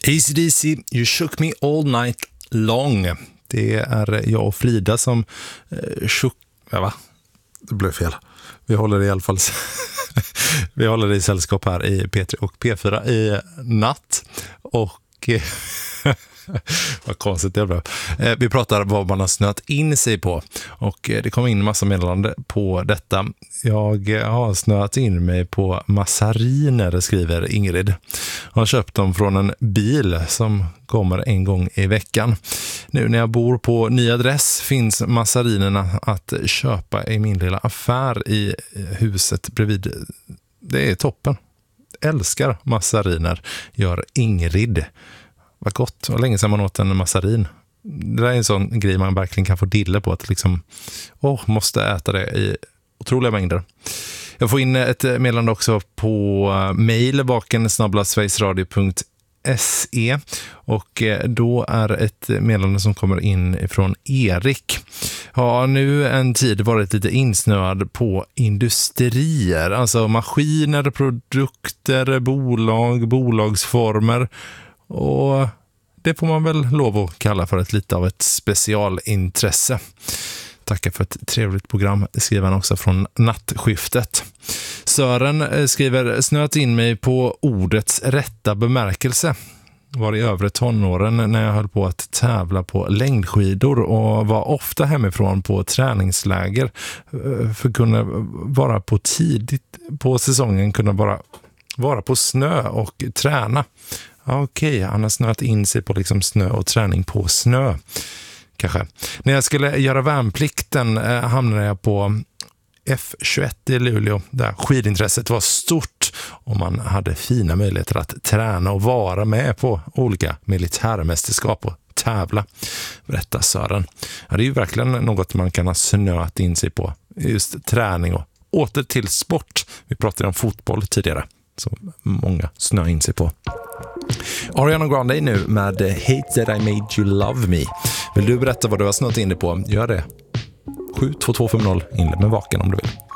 AC/DC, You Shook Me All Night Long. Det är jag och Frida som Det blev fel. Vi håller i alla fall vi håller i sällskap här i P3 och P4 i natt. Och vad konstigt det blev. Vi pratar vad man har snöat in sig på. Och det kom in en massa meddelande på detta. Jag har snöat in mig på massariner, skriver Ingrid. Jag har köpt dem från en bil som kommer en gång i veckan. Nu när jag bor på ny adress finns massarinerna att köpa i min lilla affär i huset bredvid. Det är toppen. Älskar massariner, gör Ingrid. Vad gott. Och länge sedan man åt en massarin. Det där är en sån grej man verkligen kan få dille på. Att liksom, måste äta det i otroliga mängder. Jag får in ett meddelande också på mejl vaken@sverigesradio.se. Och då är ett meddelande som kommer in från Erik. Har nu en tid varit lite insnöad på industrier. Alltså maskiner, produkter, bolagsformer. Och det får man väl lov att kalla för lite av ett specialintresse. Tackar för ett trevligt program, skriver han också från nattskiftet. Sören skriver, snöat in mig på ordets rätta bemärkelse. Var i övre tonåren när jag höll på att tävla på längdskidor och var ofta hemifrån på träningsläger för att kunna vara på tidigt på säsongen, kunna vara på snö och träna. Okej, han har snöat in sig på liksom snö och träning på snö. Kanske. När jag skulle göra värnplikten hamnade jag på F21 i Luleå där skidintresset var stort och man hade fina möjligheter att träna och vara med på olika militärmästerskap och tävla, berättar Sören. Ja, det är ju verkligen något man kan ha snöat in sig på, just träning och åter till sport. Vi pratade om fotboll tidigare, så många snöar in sig på. Ariana Grande nu med Hate That I Made You Love Me. Vill du berätta vad du har snöat in dig på? Gör det. 72250 inled med Vaken om du vill.